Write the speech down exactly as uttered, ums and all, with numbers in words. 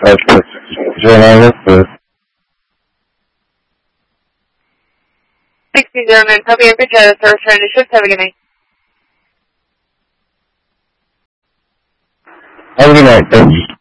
five six. Zero nine one four. sixty zero nine, copy and picture, service trying to shift, have a good night. Have a good night, thanks.